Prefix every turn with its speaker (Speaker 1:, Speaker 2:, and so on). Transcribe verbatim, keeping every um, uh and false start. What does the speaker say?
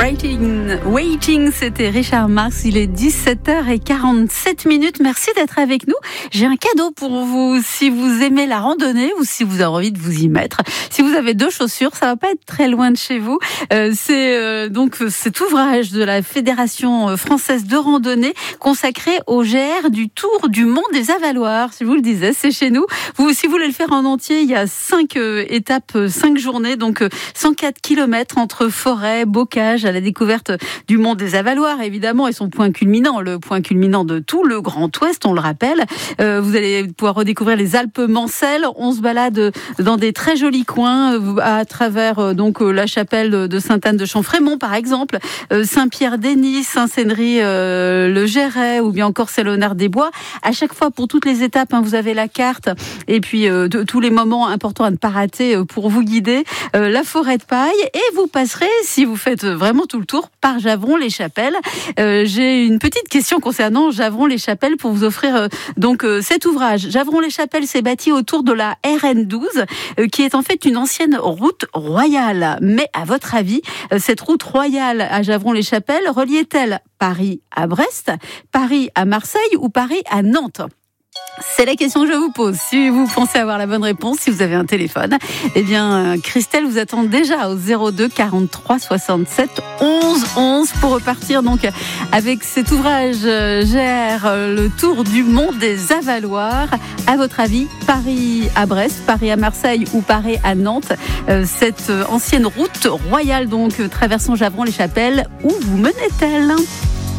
Speaker 1: Waiting, Waiting, c'était Richard Marx. Il est dix-sept heures quarante-sept minutes. Merci d'être avec nous. J'ai un cadeau pour vous. Si vous aimez la randonnée ou si vous avez envie de vous y mettre. Si vous avez deux chaussures, ça va pas être très loin de chez vous. Euh, c'est euh, donc cet ouvrage de la Fédération française de randonnée consacré au G R du Tour du Mont des Avaloirs. Si je vous le disais, c'est chez nous. Vous, si vous voulez le faire en entier, il y a cinq euh, étapes, cinq journées, donc euh, cent quatre kilomètres entre forêt, bocage, à la découverte du Mont des Avaloirs, évidemment, et son point culminant, le point culminant de tout le Grand Ouest, on le rappelle. Euh, vous allez pouvoir redécouvrir les Alpes Mancelles. On se balade dans des très jolis coins, à travers euh, donc la chapelle de Sainte-Anne de Champfrémont, par exemple, euh, Saint-Pierre-des-Nice, Saint-Sénéry, euh, le Géret, ou bien encore Célonard-des-Bois. À chaque fois, pour toutes les étapes, hein, vous avez la carte, et puis euh, de, tous les moments importants à ne pas rater euh, pour vous guider. Euh, la forêt de paille, et vous passerez, si vous faites vraiment tout le tour, par Javron-les-Chapelles. Euh, j'ai une petite question concernant Javron-les-Chapelles pour vous offrir euh, donc euh, cet ouvrage. Javron-les-Chapelles s'est bâti autour de la R N douze, euh, qui est en fait une ancienne route royale. Mais à votre avis, euh, cette route royale à Javron-les-Chapelles reliait-elle Paris à Brest, Paris à Marseille ou Paris à Nantes ? C'est la question que je vous pose. Si vous pensez avoir la bonne réponse, si vous avez un téléphone, eh bien, Christelle vous attend déjà au zéro deux quarante-trois soixante-sept onze onze pour repartir donc avec cet ouvrage G R, le Tour du Mont des Avaloirs. À votre avis, Paris à Brest, Paris à Marseille ou Paris à Nantes, cette ancienne route royale donc traversant Javron-les-Chapelles, où vous menait-elle ?